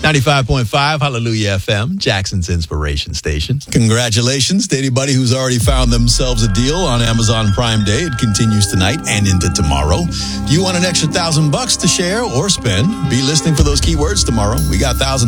95.5 Hallelujah FM, Jackson's inspiration station. Congratulations to anybody who's already found themselves a deal on Amazon Prime Day. It continues tonight and into tomorrow. Do you want an extra $1,000 to share or spend? Be listening for those keywords tomorrow. We got thousands